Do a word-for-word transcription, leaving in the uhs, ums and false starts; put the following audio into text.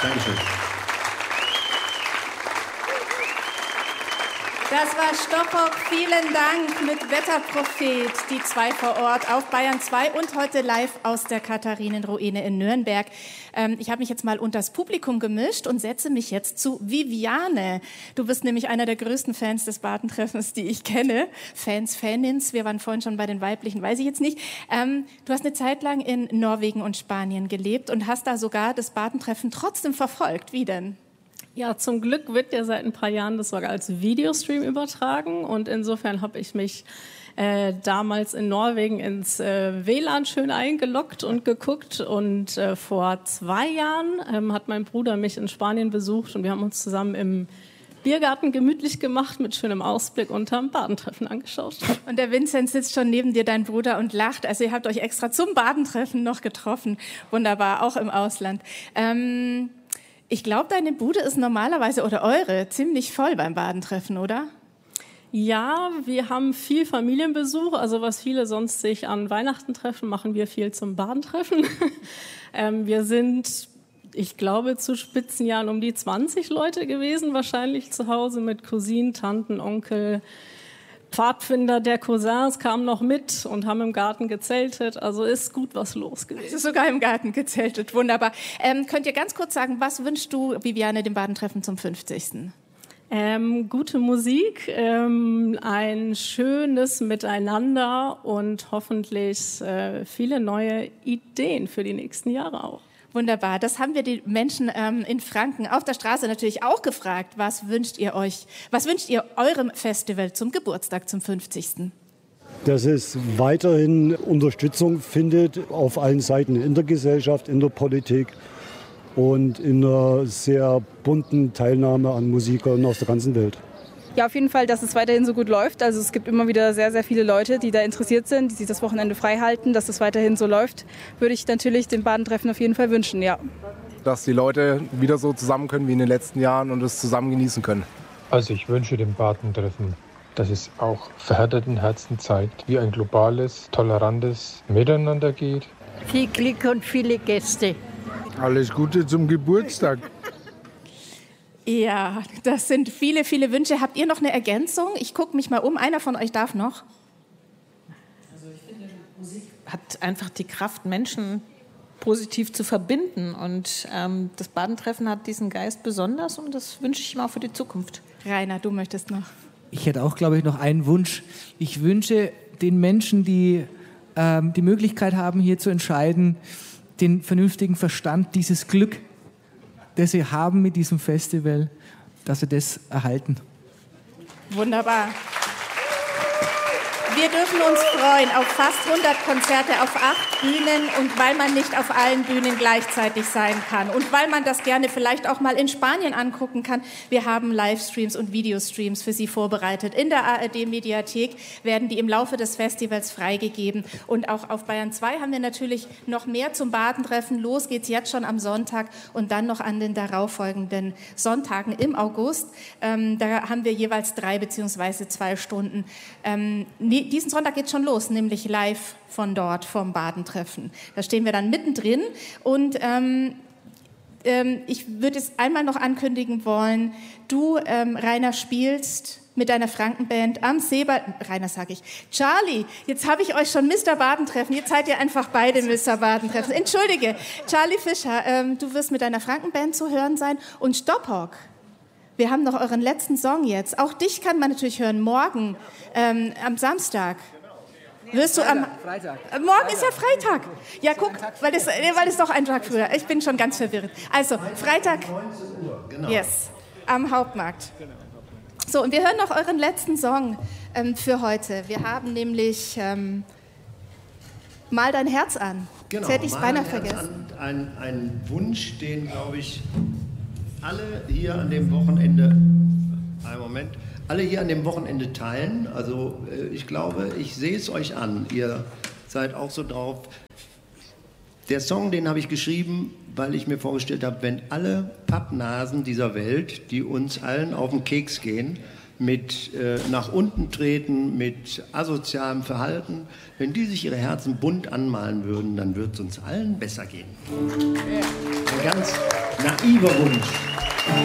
Dankeschön. Das war Stoppock. Vielen Dank mit Wetterprophet, die zwei vor Ort auf Bayern zwei und heute live aus der Katharinenruine in Nürnberg. Ähm, ich habe mich jetzt mal unter das Publikum gemischt und setze mich jetzt zu Viviane. Du bist nämlich einer der größten Fans des Badentreffens, die ich kenne. Fans, Fanins, wir waren vorhin schon bei den weiblichen, weiß ich jetzt nicht. Ähm, du hast eine Zeit lang in Norwegen und Spanien gelebt und hast da sogar das Badentreffen trotzdem verfolgt. Wie denn? Ja, zum Glück wird ja seit ein paar Jahren das sogar als Videostream übertragen und insofern habe ich mich äh, damals in Norwegen ins äh, W L A N schön eingeloggt und geguckt und äh, vor zwei Jahren ähm, hat mein Bruder mich in Spanien besucht und wir haben uns zusammen im Biergarten gemütlich gemacht mit schönem Ausblick unterm Badentreffen angeschaut. Und der Vincent sitzt schon neben dir, dein Bruder, und lacht. Also ihr habt euch extra zum Badentreffen noch getroffen. Wunderbar, auch im Ausland. Ähm Ich glaube, deine Bude ist normalerweise, oder eure, ziemlich voll beim Badentreffen, oder? Ja, wir haben viel Familienbesuch. Also was viele sonst sich an Weihnachten treffen, machen wir viel zum Badentreffen. ähm, wir sind, ich glaube, zu Spitzenjahren um die zwanzig Leute gewesen, wahrscheinlich zu Hause mit Cousinen, Tanten, Onkel. Pfadfinder der Cousins kamen noch mit und haben im Garten gezeltet. Also ist gut was los gewesen. Es ist sogar im Garten gezeltet. Wunderbar. Ähm, könnt ihr ganz kurz sagen, was wünschst du, Viviane, dem Badentreffen zum fünfzigsten? Ähm, gute Musik, ähm, ein schönes Miteinander und hoffentlich äh, viele neue Ideen für die nächsten Jahre auch. Wunderbar. Das haben wir die Menschen ähm, in Franken auf der Straße natürlich auch gefragt. Was wünscht ihr euch? Was wünscht ihr eurem Festival zum Geburtstag, zum fünfzigsten? Dass es weiterhin Unterstützung findet auf allen Seiten in der Gesellschaft, in der Politik und in einer sehr bunten Teilnahme an Musikern aus der ganzen Welt. Ja, auf jeden Fall, dass es weiterhin so gut läuft. Also es gibt immer wieder sehr, sehr viele Leute, die da interessiert sind, die sich das Wochenende frei halten, dass es weiterhin so läuft. Würde ich natürlich den Badentreffen auf jeden Fall wünschen, ja. Dass die Leute wieder so zusammen können wie in den letzten Jahren und es zusammen genießen können. Also ich wünsche dem Badentreffen, dass es auch verhärteten Herzen zeigt, wie ein globales, tolerantes Miteinander geht. Viel Glück und viele Gäste. Alles Gute zum Geburtstag. Ja, das sind viele, viele Wünsche. Habt ihr noch eine Ergänzung? Ich gucke mich mal um. Einer von euch darf noch. Also ich finde, Musik hat einfach die Kraft, Menschen positiv zu verbinden. Und ähm, das Badentreffen hat diesen Geist besonders und das wünsche ich ihm auch für die Zukunft. Rainer, du möchtest noch. Ich hätte auch, glaube ich, noch einen Wunsch. Ich wünsche den Menschen, die ähm, die Möglichkeit haben, hier zu entscheiden, den vernünftigen Verstand, dieses Glück, das sie haben mit diesem Festival, dass sie das erhalten. Wunderbar. Wir dürfen uns freuen auf fast hundert Konzerte auf acht Bühnen und weil man nicht auf allen Bühnen gleichzeitig sein kann und weil man das gerne vielleicht auch mal in Spanien angucken kann, wir haben Livestreams und Videostreams für Sie vorbereitet. In der A R D-Mediathek werden die im Laufe des Festivals freigegeben und auch auf Bayern zwei haben wir natürlich noch mehr zum Badentreffen. Los geht's jetzt schon am Sonntag und dann noch an den darauffolgenden Sonntagen im August. Ähm, da haben wir jeweils drei beziehungsweise zwei Stunden. Ähm, Diesen Sonntag geht es schon los, nämlich live von dort, vom Badentreffen. Da stehen wir dann mittendrin und ähm, ähm, ich würde es einmal noch ankündigen wollen, du, ähm, Rainer, spielst mit deiner Frankenband am Seebad, Rainer sage ich, Charlie, jetzt habe ich euch schon Mister Badentreffen, jetzt seid ihr einfach beide Mister Badentreffen. Entschuldige, Charlie Fischer, ähm, du wirst mit deiner Frankenband zu hören sein und Stoppock. Wir haben noch euren letzten Song jetzt. Auch dich kann man natürlich hören, morgen, ähm, am Samstag. Wirst du am Freitag. Äh, morgen ist ja Freitag. Ja, guck, weil es weil es doch ein Tag früher. Ich bin schon ganz verwirrt. Also, Freitag, yes, am Hauptmarkt. So, und wir hören noch euren letzten Song ähm, für heute. Wir haben nämlich ähm, Mal dein Herz an. Genau, Jetzt hätte ich es beinahe Mal dein Herz vergessen. an. Ein, ein Wunsch, den, glaube ich, alle hier an dem Wochenende, einen Moment, alle hier an dem Wochenende teilen. Also ich glaube, ich sehe es euch an. Ihr seid auch so drauf. Der Song, den habe ich geschrieben, weil ich mir vorgestellt habe, wenn alle Pappnasen dieser Welt, die uns allen auf den Keks gehen, mit äh, nach unten treten, mit asozialem Verhalten, wenn die sich ihre Herzen bunt anmalen würden, dann würde es uns allen besser gehen. Ein ganz Naiver Wunsch.